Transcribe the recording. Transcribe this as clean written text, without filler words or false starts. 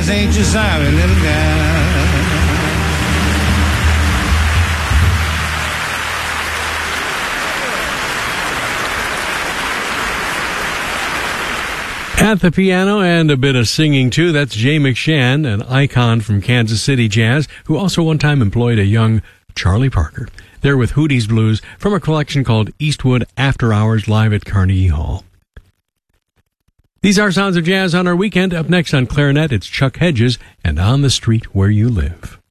jazz, ain't you sorry, little girl? At the piano and a bit of singing, too, that's Jay McShann, an icon from Kansas City jazz, who also one time employed a young Charlie Parker. They're with Hootie's Blues from a collection called Eastwood After Hours live at Carnegie Hall. These are Sounds of Jazz on our weekend. Up next on clarinet, it's Chuck Hedges and On the Street Where You Live.